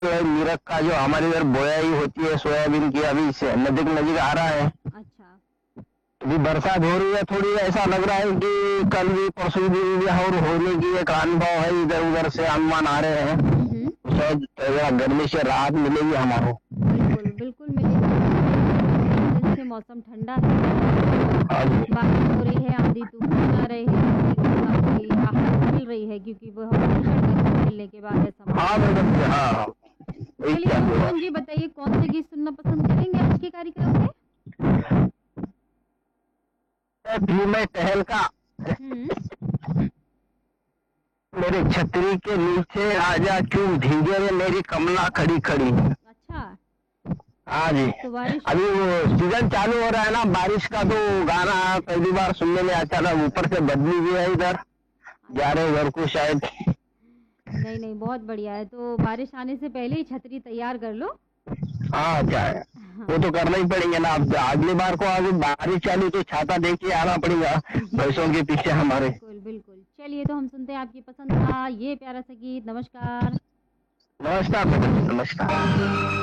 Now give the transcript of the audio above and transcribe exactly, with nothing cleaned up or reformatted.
मीरक का जो हमारे इधर बोआई होती है सोयाबीन की, अभी से नजदीक नजदीक आ रहा है। अच्छा। अभी बरसात हो रही है, थोड़ी ऐसा लग रहा है कि कल भी परसों भी और होने की एक अनुभव है, इधर उधर से अनुमान आ रहे हैं। हम्म हम्म। शायद थोड़ा गर्मी से राहत मिलेगी हमारो। बिल्कुल बिल्कुल मिलेगी, क्योंकि तीन दिन से मौसम ठंडा है और हाँ जी। बारिश हो रही है, आंधी तूफान आ रहे हैं, गर्मी को काफ़ी राहत मिल रही है, क्योंकि वो भीषण गर्मी झेलने के बाद ऐसा हाँ मौसम मैडम जी, है। हाँ हाँ। वही चलिए, क्या तो हुआ? मोहन जी बताइए, कौन से गीत सुनना पसंद करेंगे आज के कार्यक्रम में? भी मैं टहल का हम्म। मेरे छतरी के नीचे आजा, क्यों भीगे रे मेरी कमला खड़ी खड़ी। अच्छा। हाँ जी। तो बारिश। अभी वो सीजन चालू हो रहा है ना बारिश का, तो गाना पहली बार सुनने में अच्छा था। ऊपर से बदली भी है इधर, जा अच्छा। रहे घर को शायद। नहीं नहीं, बहुत बढ़िया है, तो बारिश आने से पहले ही छतरी तैयार कर लो। हाँ क्या है, वो हाँ। तो करना ही पड़ेगा ना। अब अगली बार को अगर बारिश चालू तो छाता दे के आना पड़ेगा जी भैंसों के पीछे हमारे। बिल्कुल बिल्कुल। चलिए, तो हम सुनते हैं आपकी पसंद का ये प्यारा सा गीत। नमस्कार। नमस्कार मैडम, नमस्कार।